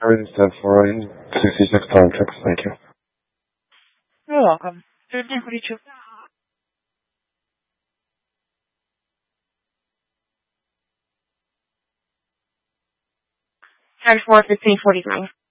Everything's set for 66 time checks. Thank you. You're welcome. 1342. 10-4, 1549.